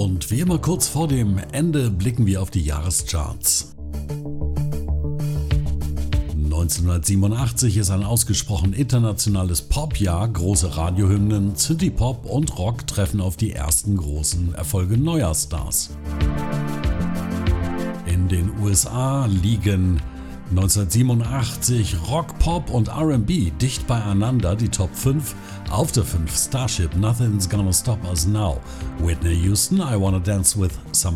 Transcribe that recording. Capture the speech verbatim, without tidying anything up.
Und wie immer kurz vor dem Ende blicken wir auf die Jahrescharts. neunzehnhundertsiebenundachtzig ist ein ausgesprochen internationales Popjahr. Große Radiohymnen, Synthie-Pop und Rock treffen auf die ersten großen Erfolge neuer Stars. In den U S A liegen neunzehnhundertsiebenundachtzig Rock, Pop und R and B dicht beieinander, die Top fünf. Auf der fünf Starship, Nothing's Gonna Stop Us Now. Whitney Houston, I Wanna Dance With Somebody.